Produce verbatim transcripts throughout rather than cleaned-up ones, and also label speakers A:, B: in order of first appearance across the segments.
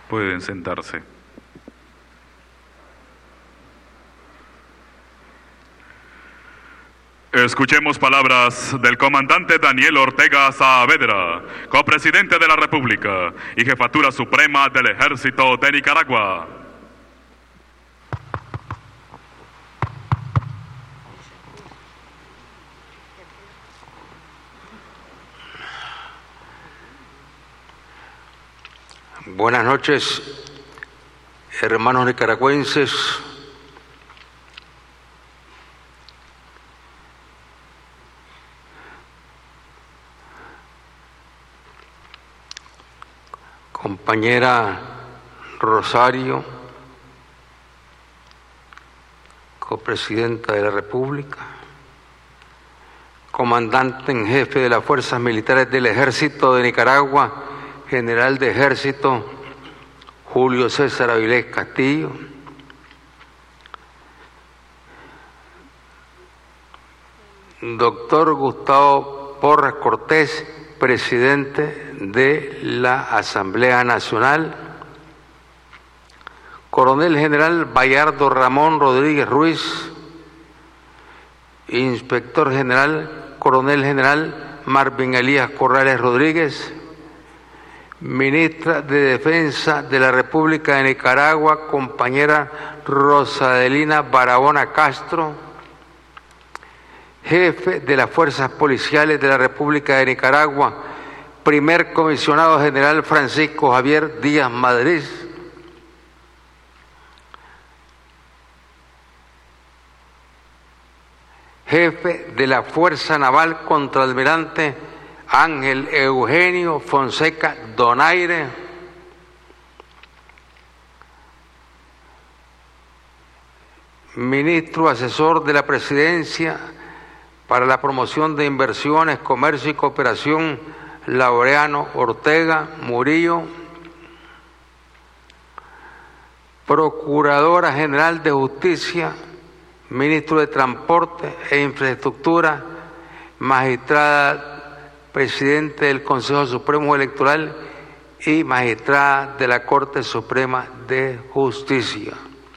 A: Pueden sentarse. Escuchemos palabras del comandante Daniel Ortega Saavedra, copresidente de la República y Jefatura Suprema del Ejército de Nicaragua.
B: Buenas noches, hermanos nicaragüenses. Compañera Rosario, copresidenta de la República, comandante en jefe de las Fuerzas Militares del Ejército de Nicaragua, general de Ejército Julio César Avilés Castillo, doctor Gustavo Porras Cortés, presidente de la Asamblea Nacional, coronel general Bayardo Ramón Rodríguez Ruiz, inspector general, coronel general Marvin Elías Corrales Rodríguez, ministra de Defensa de la República de Nicaragua, compañera Rosadelina Barahona Castro, jefe de las Fuerzas Policiales de la República de Nicaragua, primer comisionado general Francisco Javier Díaz Madrid, jefe de la Fuerza Naval contraalmirante Ángel Eugenio Fonseca Donaire, ministro asesor de la Presidencia para la promoción de inversiones, comercio y cooperación, Laureano Ortega Murillo, Procuradora General de Justicia, ministro de Transporte e Infraestructura, magistrada presidente del Consejo Supremo Electoral y magistrada de la Corte Suprema de Justicia.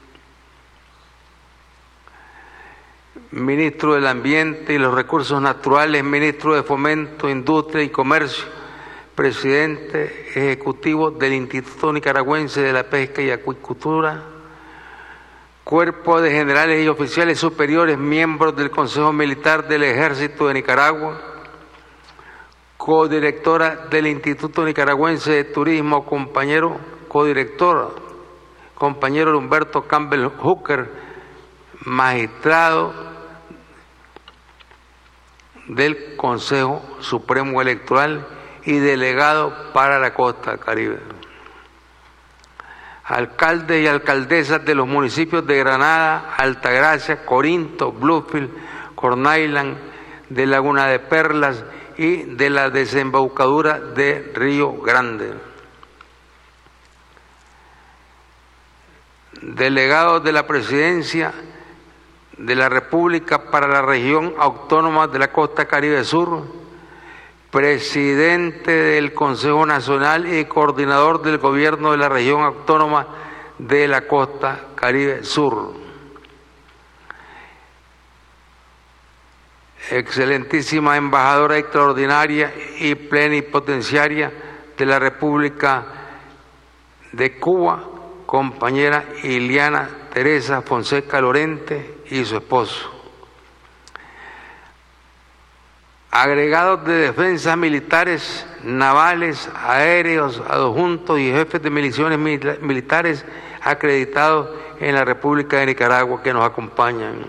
B: Ministro del Ambiente y los Recursos Naturales, ministro de Fomento, Industria y Comercio, presidente ejecutivo del Instituto Nicaragüense de la Pesca y Acuicultura, Cuerpo de Generales y Oficiales Superiores, miembros del Consejo Militar del Ejército de Nicaragua, codirectora del Instituto Nicaragüense de Turismo, compañero, codirector, compañero Humberto Campbell Hooker, magistrado del Consejo Supremo Electoral y delegado para la costa caribe. Alcaldes y alcaldesas de los municipios de Granada, Altagracia, Corinto, Bluefield, Corn Island, de Laguna de Perlas y de la desembocadura de Río Grande. Delegados de la Presidencia de la República para la región autónoma de la Costa Caribe Sur, presidente del Consejo Nacional y coordinador del Gobierno de la región autónoma de la Costa Caribe Sur. Excelentísima embajadora extraordinaria y plenipotenciaria de la República de Cuba, compañera Iliana Teresa Fonseca Lorente y su esposo. Agregados de defensas militares, navales, aéreos, adjuntos y jefes de misiones militares acreditados en la República de Nicaragua que nos acompañan.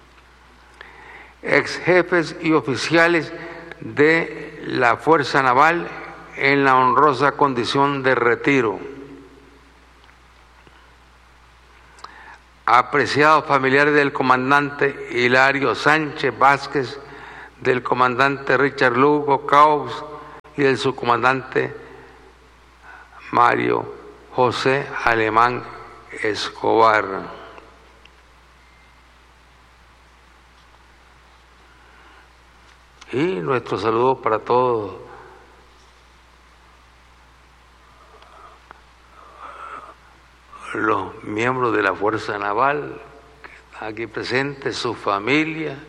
B: Ex jefes y oficiales de la Fuerza Naval en la honrosa condición de retiro. Apreciados familiares del comandante Hilario Sánchez Vázquez, del comandante Richard Lugo Caus y del subcomandante Mario José Alemán Escobar. Y nuestro saludo para todos los miembros de la Fuerza Naval que están aquí presentes, sus familias,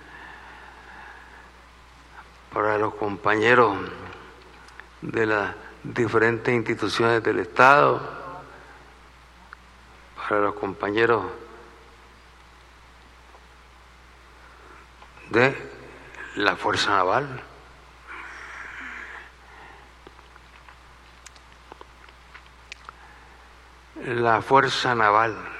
B: para los compañeros de las diferentes instituciones del Estado, para los compañeros de la Fuerza Naval. La Fuerza Naval